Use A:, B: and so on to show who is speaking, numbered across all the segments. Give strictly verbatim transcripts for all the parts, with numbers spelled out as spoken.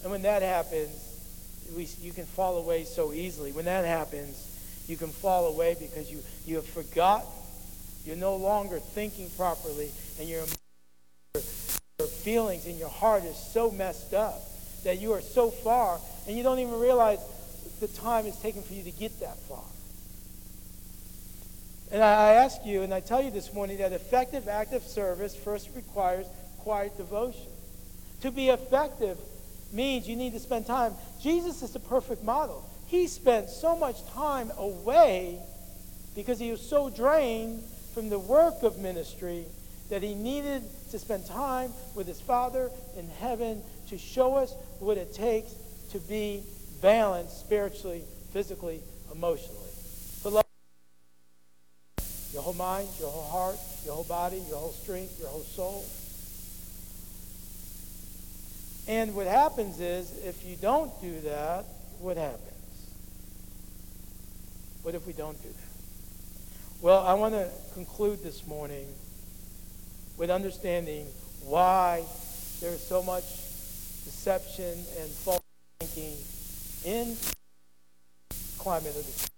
A: And when that happens, we, you can fall away so easily. When that happens, you can fall away because you, you have forgotten. You're no longer thinking properly, and your, your feelings in your heart is so messed up that you are so far, and you don't even realize the time it's taken for you to get that far. And I ask you, and I tell you this morning, that effective active service first requires quiet devotion. To be effective means you need to spend time. Jesus is the perfect model. He spent so much time away because he was so drained from the work of ministry that he needed to spend time with his Father in heaven to show us what it takes to be balanced spiritually, physically, emotionally. To love your whole mind, your whole heart, your whole body, your whole strength, your whole soul. And what happens is, if you don't do that, what happens? What if we don't do that? Well, I want to conclude this morning with understanding why there is so much deception and false thinking in the climate of the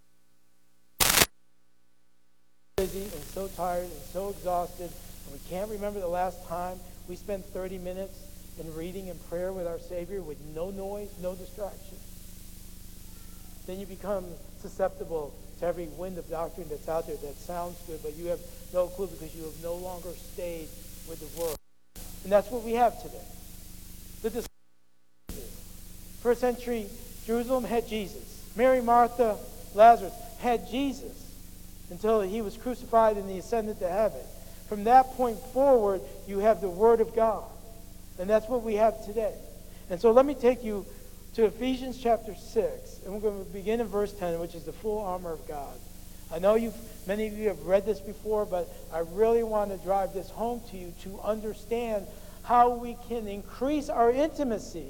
A: busy and so tired and so exhausted, and we can't remember the last time we spent thirty minutes in reading and prayer with our Savior with no noise, no distraction. Then you become susceptible to every wind of doctrine that's out there that sounds good, but you have no clue because you have no longer stayed with the Word. And that's what we have today. The disciples. First century Jerusalem had Jesus. Mary, Martha, Lazarus had Jesus until he was crucified and he ascended to heaven. From that point forward, you have the Word of God. And that's what we have today. And so let me take you to Ephesians chapter six. And we're going to begin in verse ten, which is the full armor of God. I know you've, many of you have read this before, but I really want to drive this home to you to understand how we can increase our intimacy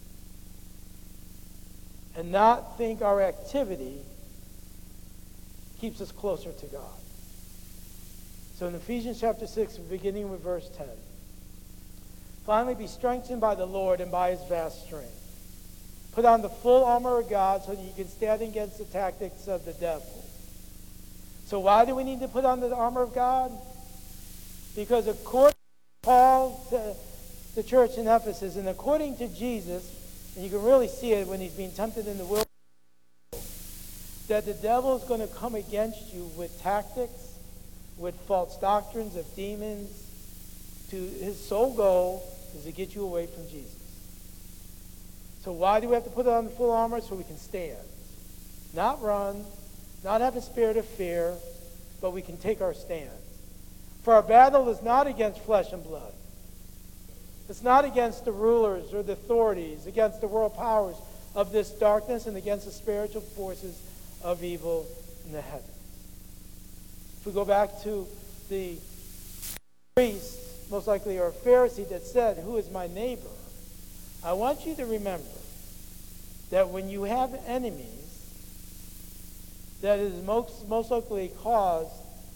A: and not think our activity keeps us closer to God. So in Ephesians chapter six, beginning with verse ten. Finally, be strengthened by the Lord and by his vast strength. Put on the full armor of God so that you can stand against the tactics of the devil. So why do we need to put on the armor of God? Because according to Paul to the church in Ephesus, and according to Jesus, and you can really see it when he's being tempted in the wilderness, that the devil is going to come against you with tactics, with false doctrines of demons. To his sole goal is to get you away from Jesus. So why do we have to put on the full armor? So we can stand. Not run, not have a spirit of fear, but we can take our stand. For our battle is not against flesh and blood. It's not against the rulers or the authorities, against the world powers of this darkness and against the spiritual forces of evil in the heavens. If we go back to the priest, most likely, or a Pharisee that said, "Who is my neighbor?" I want you to remember that when you have enemies, that is most, most likely caused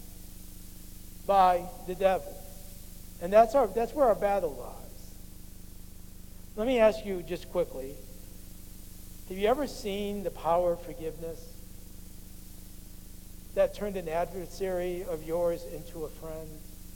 A: by the devil. And that's our that's where our battle lies. Let me ask you just quickly, have you ever seen the power of forgiveness that turned an adversary of yours into a friend?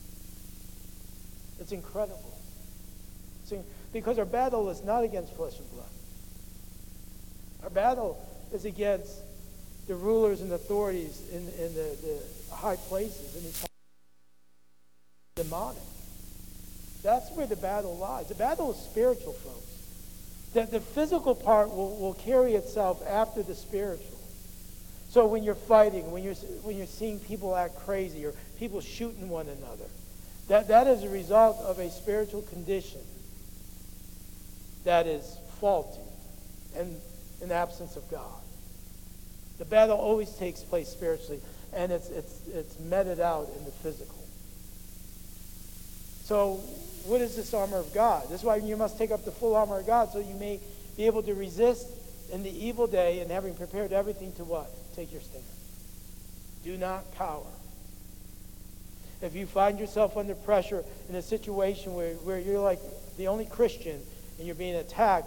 A: It's incredible. It's in, because our battle is not against flesh and blood. Our battle is against the rulers and authorities in, in the, the high places, and these demonic. That's where the battle lies. The battle is spiritual, folks. That the physical part will, will carry itself after the spiritual. So when you're fighting, when you're when you're seeing people act crazy or people shooting one another, That, that is a result of a spiritual condition that is faulty and in absence of God. The battle always takes place spiritually, and it's, it's, it's meted out in the physical. So what is this armor of God? This is why you must take up the full armor of God so you may be able to resist in the evil day, and having prepared everything to what? Take your stand. Do not cower. If you find yourself under pressure in a situation where, where you're like the only Christian and you're being attacked